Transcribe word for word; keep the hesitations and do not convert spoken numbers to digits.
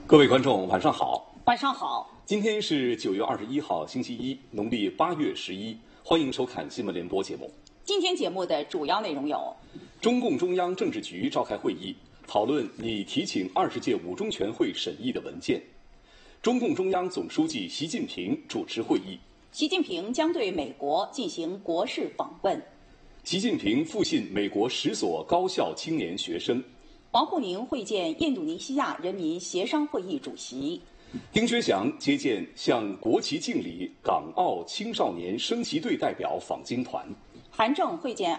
各位观众，晚上好。 晚上好。 今天是九月二十一号，星期一，农历八月十一。欢迎收看新闻联播节目。 今天节目的主要内容有： 中共中央政治局召开会议，讨论拟提请二十届五中全会审议的文件；中共中央总书记习近平主持会议； 习近平将对美国进行国事访问； 习近平复信美国十所高校青年学生； 王沪宁会见印度尼西亚人民协商会议主席； 丁薛祥接见向国旗敬礼港澳青少年升旗队代表访京团； 韩正会见